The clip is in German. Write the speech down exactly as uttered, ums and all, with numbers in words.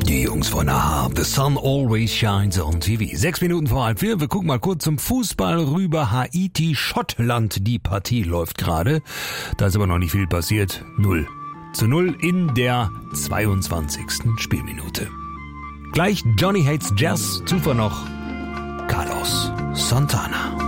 Die Jungs von Aha, The Sun Always Shines on T V. Sechs Minuten vor halb vier, wir gucken mal kurz zum Fußball rüber. Haiti, Schottland, die Partie läuft gerade. Da ist aber noch nicht viel passiert. null zu null in der zweiundzwanzigsten Spielminute. Gleich Johnny Hates Jazz, zuvor noch Carlos Santana.